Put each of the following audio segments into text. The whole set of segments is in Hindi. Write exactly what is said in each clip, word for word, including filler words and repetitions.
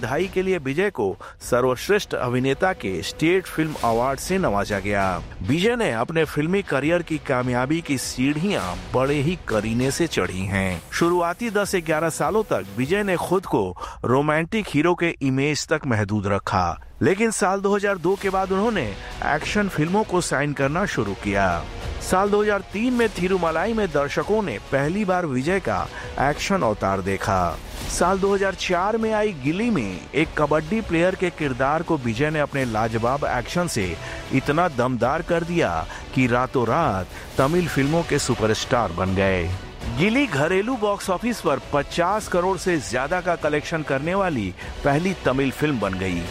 बधाई के लिए विजय को सर्वश्रेष्ठ अभिनेता के स्टेट फिल्म अवार्ड से नवाजा गया। विजय ने अपने फिल्मी करियर की कामयाबी की सीढ़ियां बड़े ही करीने से चढ़ी हैं। शुरुआती दस से ग्यारह सालों तक विजय ने खुद को रोमांटिक हीरो के इमेज तक महदूद रखा, लेकिन साल दो हज़ार दो के बाद उन्होंने एक्शन फिल्मों को साइन करना शुरू किया। साल दो हज़ार तीन में थिरुमलाई में दर्शकों ने पहली बार विजय का एक्शन अवतार देखा। साल दो हज़ार चार में आई गिली में एक कबड्डी प्लेयर के किरदार को विजय ने अपने लाजवाब एक्शन से इतना दमदार कर दिया कि रातों रात तमिल फिल्मों के सुपरस्टार बन गए। गिली घरेलू बॉक्स ऑफिस पर पचास करोड़ से ज्यादा का कलेक्शन करने वाली पहली तमिल फिल्म बन गई।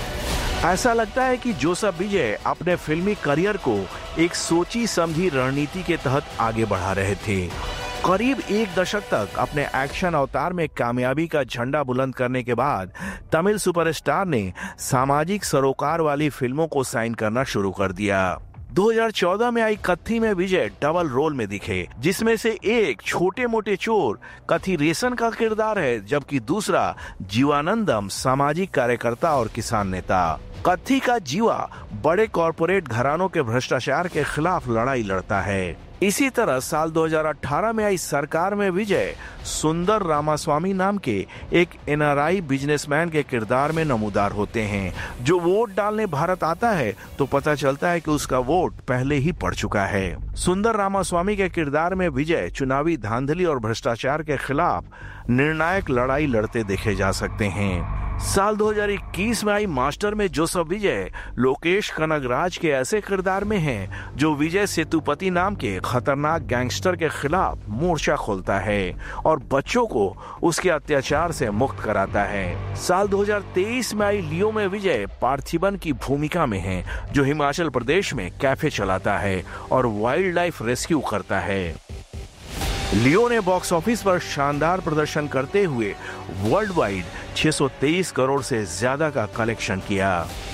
ऐसा लगता है कि जोसेफ विजय अपने फिल्मी करियर को एक सोची समझी रणनीति के तहत आगे बढ़ा रहे थे। करीब एक दशक तक अपने एक्शन अवतार में कामयाबी का झंडा बुलंद करने के बाद तमिल सुपरस्टार ने सामाजिक सरोकार वाली फिल्मों को साइन करना शुरू कर दिया। दो हज़ार चौदह में आई कत्थी में विजय डबल रोल में दिखे, जिसमें से एक छोटे मोटे चोर कथी रेसन का किरदार है, जबकि दूसरा जीवानंदम सामाजिक कार्यकर्ता और किसान नेता। कत्थी का जीवा बड़े कॉरपोरेट घरानों के भ्रष्टाचार के खिलाफ लड़ाई लड़ता है। इसी तरह साल दो हज़ार अठारह में आई सरकार में विजय सुंदर रामास्वामी नाम के एक एन आर आई बिजनेसमैन के किरदार में नमूदार होते हैं। जो वोट डालने भारत आता है तो पता चलता है कि उसका वोट पहले ही पड़ चुका है। सुंदर रामास्वामी के किरदार में विजय चुनावी धांधली और भ्रष्टाचार के खिलाफ निर्णायक लड़ाई लड़ते देखे जा सकते हैं। साल दो हज़ार इक्कीस में आई मास्टर में जोसेफ विजय लोकेश कनगराज के ऐसे किरदार में हैं जो विजय सेतुपति नाम के खतरनाक गैंगस्टर के खिलाफ मोर्चा खोलता है और बच्चों को उसके अत्याचार से मुक्त कराता है। साल दो हज़ार तेईस में आई लियो में विजय पार्थिबन की भूमिका में है, जो हिमाचल प्रदेश में कैफे चलाता है और वाइल्ड लाइफ रेस्क्यू करता है। लियो ने बॉक्स ऑफिस पर शानदार प्रदर्शन करते हुए वर्ल्ड वाइड छह सौ तेईस करोड़ से ज्यादा का कलेक्शन किया।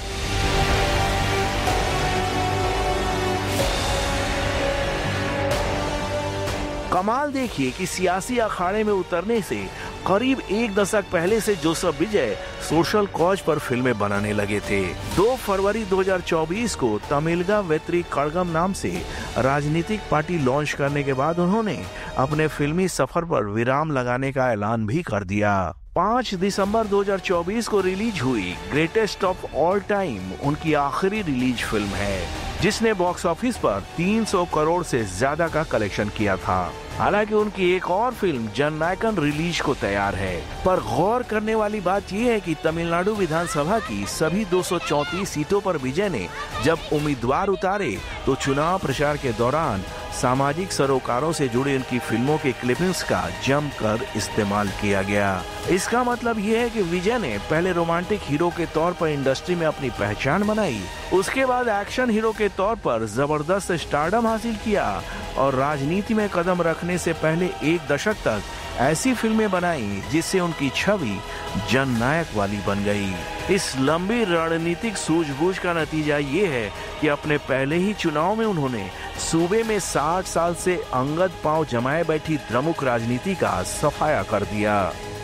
कमाल देखिए कि सियासी अखाड़े में उतरने से करीब एक दशक पहले से जोसेफ विजय सोशल कॉज पर फिल्में बनाने लगे थे। दो फरवरी दो हज़ार चौबीस को तमिलगा वेत्री कड़गम नाम से राजनीतिक पार्टी लॉन्च करने के बाद उन्होंने अपने फिल्मी सफर पर विराम लगाने का ऐलान भी कर दिया। पाँच दिसंबर दो हज़ार चौबीस को रिलीज हुई ग्रेटेस्ट ऑफ ऑल टाइम उनकी आखिरी रिलीज फिल्म है, जिसने बॉक्स ऑफिस पर तीन सौ करोड़ से ज्यादा का कलेक्शन किया था। हालांकि उनकी एक और फिल्म जननायकन रिलीज को तैयार है, पर गौर करने वाली बात यह है कि तमिलनाडु विधानसभा की सभी दो सौ चौंतीस सीटों पर विजय ने जब उम्मीदवार उतारे तो चुनाव प्रचार के दौरान सामाजिक सरोकारों से जुड़ी उनकी फिल्मों के क्लिपिंग्स का जमकर इस्तेमाल किया गया। इसका मतलब यह है कि विजय ने पहले रोमांटिक हीरो के तौर पर इंडस्ट्री में अपनी पहचान बनाई, उसके बाद एक्शन हीरो के तौर पर जबरदस्त स्टारडम हासिल किया और राजनीति में कदम रखने से पहले एक दशक तक ऐसी फिल्में बनाई जिससे उनकी छवि जननायक वाली बन गई। इस लंबी रणनीतिक सूझबूझ का नतीजा ये है कि अपने पहले ही चुनाव में उन्होंने सूबे में साठ साल से अंगद पांव जमाए बैठी द्रमुक राजनीति का सफाया कर दिया।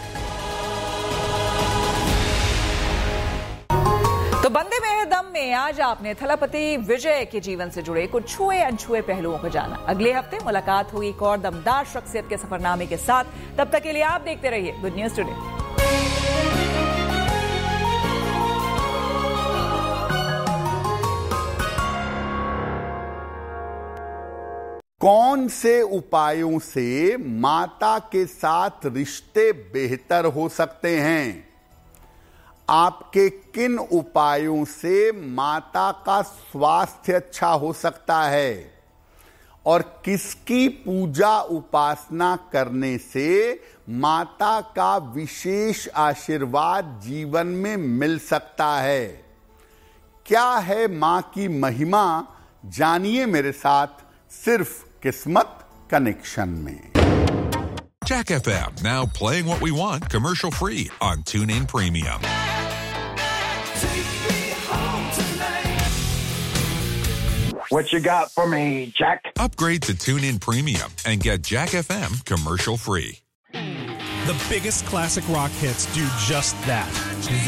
तो बंदे में दम में आज आपने थलपति विजय के जीवन से जुड़े कुछ छुए अनछुए पहलुओं को जाना। अगले हफ्ते मुलाकात होगी एक और दमदार शख्सियत के सफरनामे के साथ। तब तक के लिए आप देखते रहिए गुड न्यूज टुडे। कौन से उपायों से माता के साथ रिश्ते बेहतर हो सकते हैं? आपके किन उपायों से माता का स्वास्थ्य अच्छा हो सकता है? और किसकी पूजा उपासना करने से माता का विशेष आशीर्वाद जीवन में मिल सकता है? क्या है मां की महिमा? जानिए मेरे साथ सिर्फ किस्मत कनेक्शन में। Jack F M, now playing what we want commercial free on TuneIn Premium. What you got for me, Jack? Upgrade to TuneIn Premium and get Jack F M commercial free. The biggest classic rock hits do just that.